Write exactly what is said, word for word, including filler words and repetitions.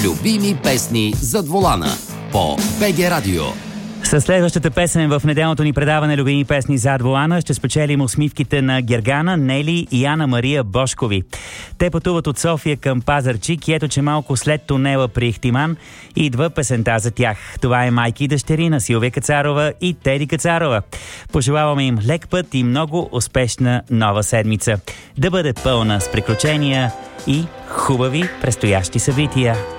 Любими песни зад волана по БГ Радио. Със следващата песен в неделното ни предаване Любими песни зад волана ще спечелим усмивките на Гергана, Нели и Ана Мария Бошкови. Те пътуват от София към Пазарджик и ето, че малко след тунела при Ихтиман идва песента за тях. Това е майки и дъщери на Силвия Кацарова и Теди Кацарова. Пожелаваме им лек път и много успешна нова седмица. Да бъде пълна с приключения и хубави предстоящи събития.